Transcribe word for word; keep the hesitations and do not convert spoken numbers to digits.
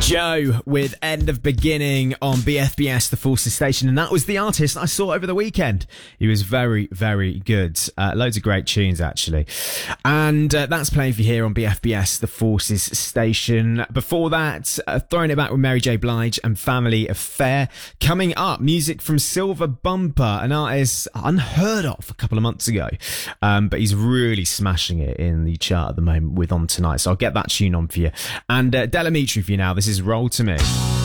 Joe with End of Beginning on B F B S, the Forces Station, and that was the artist I saw over the weekend. He was very, very good. Uh, loads of great tunes, actually. And uh, that's playing for you here on B F B S, the Forces Station. Before that, uh, throwing it back with Mary J. Blige and Family Affair. Coming up, music from Silver Bumper, an artist unheard of a couple of months ago. Um, but he's really smashing it in the chart at the moment with On Tonight. So I'll get that tune on for you. And uh, Delamitri for you now. This is Roll to Me.